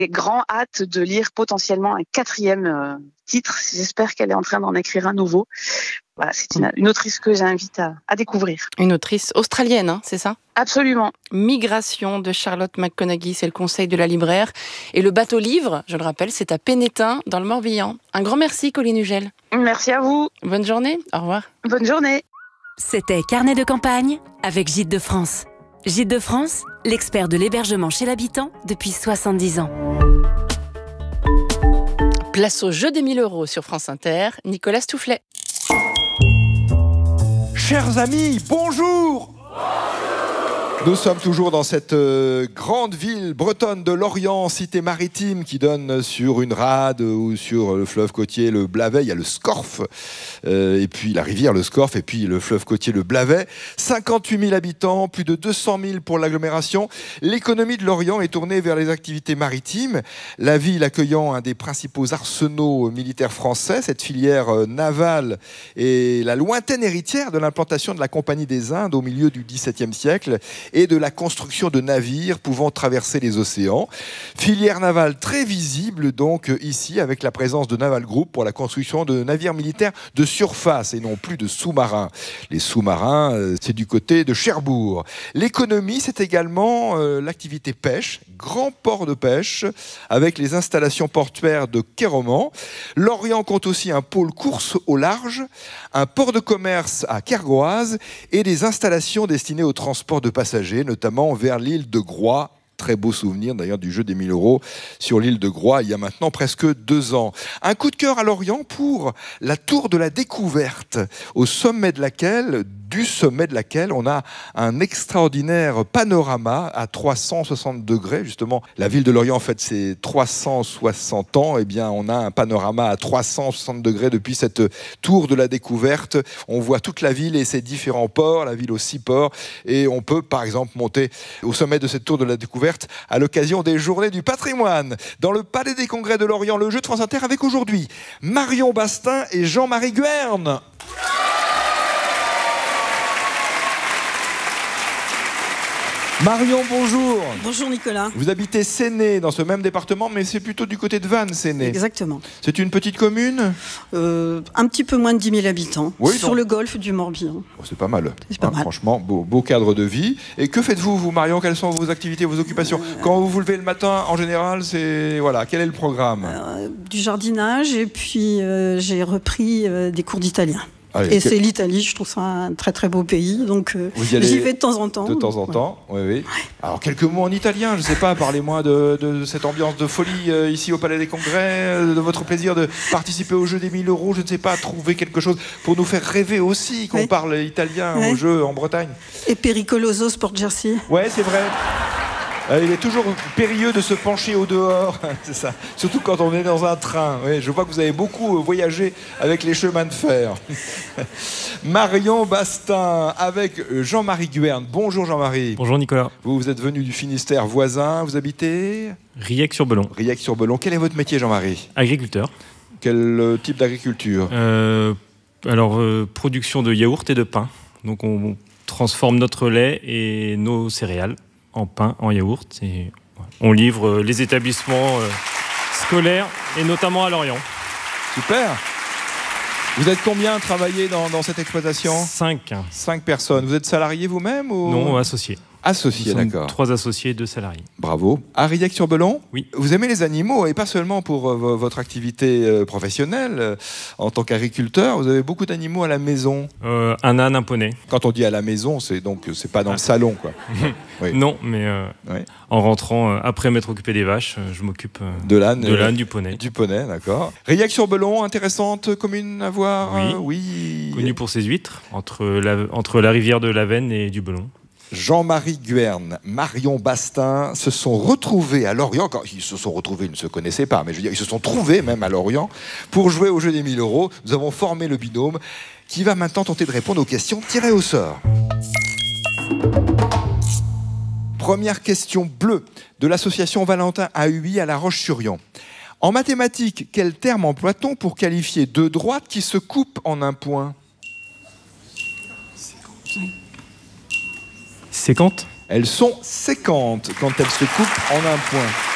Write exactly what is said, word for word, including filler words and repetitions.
J'ai grand hâte de lire potentiellement un quatrième euh, titre. J'espère qu'elle est en train d'en écrire un nouveau. Voilà, c'est une, une autrice que j'invite à, à découvrir. Une autrice australienne, hein, c'est ça ? Absolument. Migration de Charlotte McConaghy, c'est le conseil de la libraire. Et le bateau livre, je le rappelle, c'est à Pénétin, dans le Morbihan. Un grand merci, Colline Hugel. Merci à vous. Bonne journée, au revoir. Bonne journée. C'était Carnet de campagne avec Gîtes de France. Gîtes de France, l'expert de l'hébergement chez l'habitant depuis soixante-dix ans. Place au jeu des mille euros sur France Inter, Nicolas Stoufflet. Chers amis, bonjour! Nous sommes toujours dans cette euh, grande ville bretonne de Lorient, cité maritime qui donne sur une rade ou sur le fleuve côtier le Blavet. Il y a le Scorff, euh, et puis la rivière le Scorff, et puis le fleuve côtier le Blavet. cinquante-huit mille habitants, plus de deux cent mille pour l'agglomération. L'économie de Lorient est tournée vers les activités maritimes. La ville accueillant un des principaux arsenaux militaires français, cette filière euh, navale est la lointaine héritière de l'implantation de la Compagnie des Indes au milieu du dix-septième siècle et de la construction de navires pouvant traverser les océans. Filière navale très visible donc ici avec la présence de Naval Group pour la construction de navires militaires de surface et non plus de sous-marins. Les sous-marins, c'est du côté de Cherbourg. L'économie, c'est également euh, l'activité pêche, grand port de pêche avec les installations portuaires de Kéroman. Lorient compte aussi un pôle course au large, un port de commerce à Kergoaz et des installations destinées au transport de passagers, notamment vers l'île de Groix. Très beau souvenir d'ailleurs du jeu des mille euros sur l'île de Groix il y a maintenant presque deux ans. Un coup de cœur à Lorient pour la tour de la découverte, au sommet de laquelle, du sommet de laquelle on a un extraordinaire panorama à trois cent soixante degrés. Justement, la ville de Lorient en fait ses trois cent soixante ans. Et bien, on a un panorama à trois cent soixante degrés depuis cette tour de la découverte. On voit toute la ville et ses différents ports, la ville aux six ports. Et on peut, par exemple, monter au sommet de cette tour de la découverte à l'occasion des Journées du patrimoine. Dans le Palais des Congrès de Lorient, le jeu de France Inter avec aujourd'hui Marion Bastin et Jean-Marie Guerne. Marion, bonjour. Bonjour Nicolas. Vous habitez Séné, dans ce même département, mais c'est plutôt du côté de Vannes, Séné. Exactement. C'est une petite commune euh, Un petit peu moins de dix mille habitants, oui, sur donc... le golfe du Morbihan. Oh, c'est pas mal, c'est pas hein, mal. Franchement, beau, beau cadre de vie. Et que faites-vous, vous, Marion? Quelles sont vos activités, vos occupations? euh... Quand vous vous levez le matin, en général, c'est... Voilà, quel est le programme? euh, Du jardinage, et puis euh, j'ai repris euh, des cours d'italien. Allez, et que... c'est l'Italie, je trouve ça un très très beau pays, donc euh, j'y vais de temps en temps. De temps en ouais. temps, oui, oui. Alors quelques mots en italien, je ne sais pas, parlez-moi de, de cette ambiance de folie euh, ici au Palais des Congrès, euh, de votre plaisir de participer au jeu des mille euros, je ne sais pas, trouver quelque chose pour nous faire rêver aussi, qu'on ouais. parle italien ouais. au jeu en Bretagne. Et Pericoloso Sport Jersey. Ouais, c'est vrai. Il est toujours périlleux de se pencher au dehors, c'est ça. Surtout quand on est dans un train. Oui, je vois que vous avez beaucoup voyagé avec les chemins de fer. Marion Bastin avec Jean-Marie Guerne. Bonjour Jean-Marie. Bonjour Nicolas. Vous, vous êtes venu du Finistère voisin. Vous habitez Riec-sur-Belon. Riec-sur-Belon. Quel est votre métier, Jean-Marie? Agriculteur. Quel type d'agriculture? euh, Alors, euh, production de yaourt et de pain. Donc on transforme notre lait et nos céréales en pain, en yaourt. Et on livre les établissements euh, scolaires, et notamment à Lorient. Super. Vous êtes combien à travailler dans, dans cette exploitation? Cinq. Cinq personnes. Vous êtes salarié vous-même ou... Non, associé. Associé, d'accord. Trois associés, deux salariés. Bravo. À Riec-sur-Belon? Oui. Vous aimez les animaux, et pas seulement pour euh, votre activité euh, professionnelle. Euh, en tant qu'agriculteur, vous avez beaucoup d'animaux à la maison. Euh, un âne, un poney. Quand on dit à la maison, c'est donc c'est pas dans ah. le salon, quoi. Oui. Non, mais euh, oui. En rentrant, euh, après m'être occupé des vaches, euh, je m'occupe euh, de l'âne, de l'âne, du poney. Du poney, d'accord. Riec-sur-Belon, intéressante commune à voir. Oui. Euh, oui. Connue pour ses huîtres, entre la, entre la rivière de la Venne et du Belon. Jean-Marie Guerne, Marion Bastin se sont retrouvés à Lorient. Quand ils se sont retrouvés, ils ne se connaissaient pas, mais je veux dire, ils se sont trouvés même à Lorient pour jouer au jeu des mille euros. Nous avons formé le binôme qui va maintenant tenter de répondre aux questions tirées au sort. Première question bleue de l'association Valentin A U I à La Roche-sur-Yon. En mathématiques, quel terme emploie-t-on pour qualifier deux droites qui se coupent en un point? Séquentes? Elles sont séquentes quand elles se coupent en un point.